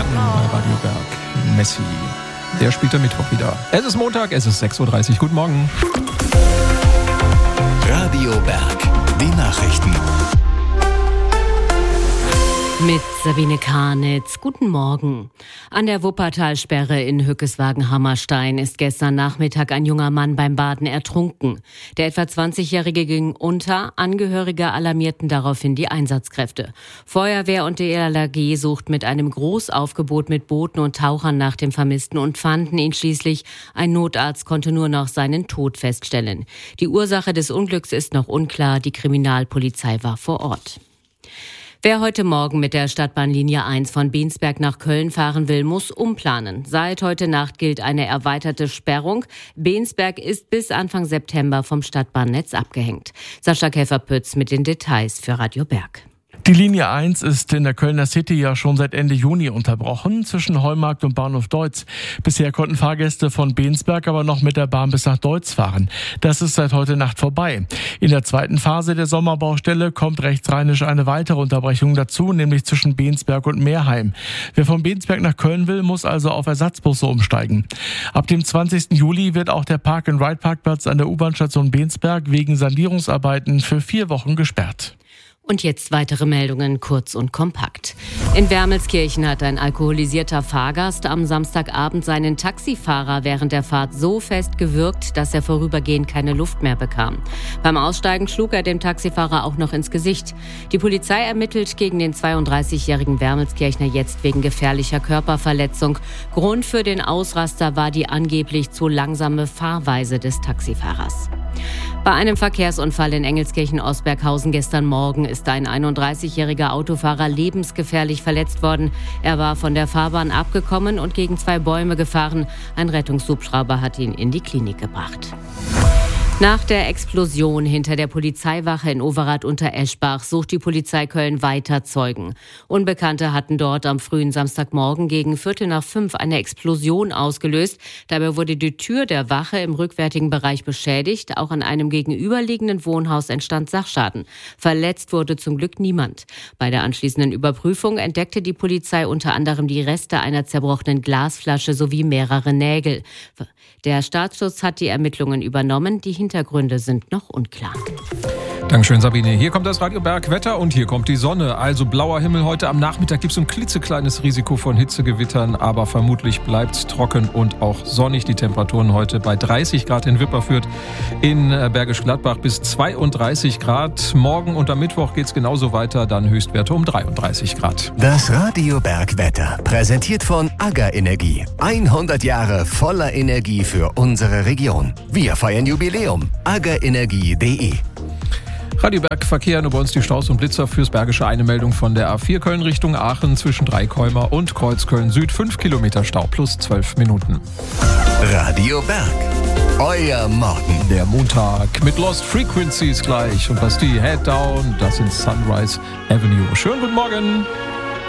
Experten bei Radio Berg. Messi, der spielt am Mittwoch wieder. Es ist Montag, es ist 6.30 Uhr. Guten Morgen. Radio Berg, die Nachrichten. Mit Sabine Karnitz. Guten Morgen. An der Wuppertalsperre in Hückeswagen-Hammerstein ist gestern Nachmittag ein junger Mann beim Baden ertrunken. Der etwa 20-Jährige ging unter. Angehörige alarmierten daraufhin die Einsatzkräfte. Feuerwehr und die LAG sucht mit einem Großaufgebot mit Booten und Tauchern nach dem Vermissten und fanden ihn schließlich. Ein Notarzt konnte nur noch seinen Tod feststellen. Die Ursache des Unglücks ist noch unklar. Die Kriminalpolizei war vor Ort. Wer heute Morgen mit der Stadtbahnlinie 1 von Bensberg nach Köln fahren will, muss umplanen. Seit heute Nacht gilt eine erweiterte Sperrung. Bensberg ist bis Anfang September vom Stadtbahnnetz abgehängt. Sascha Käfer-Pütz mit den Details für Radio Berg. Die Linie 1 ist in der Kölner City ja schon seit Ende Juni unterbrochen, zwischen Heumarkt und Bahnhof Deutz. Bisher konnten Fahrgäste von Bensberg aber noch mit der Bahn bis nach Deutz fahren. Das ist seit heute Nacht vorbei. In der zweiten Phase der Sommerbaustelle kommt rechtsrheinisch eine weitere Unterbrechung dazu, nämlich zwischen Bensberg und Meerheim. Wer von Bensberg nach Köln will, muss also auf Ersatzbusse umsteigen. Ab dem 20. Juli wird auch der Park-and-Ride-Parkplatz an der U-Bahn-Station Bensberg wegen Sanierungsarbeiten für 4 Wochen gesperrt. Und jetzt weitere Meldungen, kurz und kompakt. In Wermelskirchen hat ein alkoholisierter Fahrgast am Samstagabend seinen Taxifahrer während der Fahrt so fest gewürgt, dass er vorübergehend keine Luft mehr bekam. Beim Aussteigen schlug er dem Taxifahrer auch noch ins Gesicht. Die Polizei ermittelt gegen den 32-jährigen Wermelskirchner jetzt wegen gefährlicher Körperverletzung. Grund für den Ausraster war die angeblich zu langsame Fahrweise des Taxifahrers. Bei einem Verkehrsunfall in Engelskirchen-Osberghausen gestern Morgen ist ein 31-jähriger Autofahrer lebensgefährlich verletzt worden. Er war von der Fahrbahn abgekommen und gegen 2 Bäume gefahren. Ein Rettungshubschrauber hat ihn in die Klinik gebracht. Nach der Explosion hinter der Polizeiwache in Overath unter Eschbach sucht die Polizei Köln weiter Zeugen. Unbekannte hatten dort am frühen Samstagmorgen gegen 4:45 eine Explosion ausgelöst. Dabei wurde die Tür der Wache im rückwärtigen Bereich beschädigt. Auch an einem gegenüberliegenden Wohnhaus entstand Sachschaden. Verletzt wurde zum Glück niemand. Bei der anschließenden Überprüfung entdeckte die Polizei unter anderem die Reste einer zerbrochenen Glasflasche sowie mehrere Nägel. Der Staatsschutz hat die Ermittlungen übernommen. Die Hintergründe sind noch unklar. Dankeschön, Sabine. Hier kommt das Radio Berg Wetter und hier kommt die Sonne. Also blauer Himmel heute am Nachmittag. Gibt es ein klitzekleines Risiko von Hitzegewittern, aber vermutlich bleibt es trocken und auch sonnig. Die Temperaturen heute bei 30 Grad in Wipperfürth, in Bergisch Gladbach bis 32 Grad. Morgen und am Mittwoch geht es genauso weiter, dann Höchstwerte um 33 Grad. Das Radio Berg Wetter, präsentiert von AGA Energie. 100 Jahre voller Energie für unsere Region. Wir feiern Jubiläum. agaenergie.de. Radio Berg Verkehr, nur bei uns die Staus und Blitzer fürs Bergische. Eine Meldung von der A4 Köln Richtung Aachen zwischen Dreikäumer und Kreuzköln Süd. 5 Kilometer Stau plus 12 Minuten. Radio Berg, euer Morgen. Der Montag mit Lost Frequencies gleich. Und was die Head Down, das sind Sunrise Avenue. Schönen guten Morgen.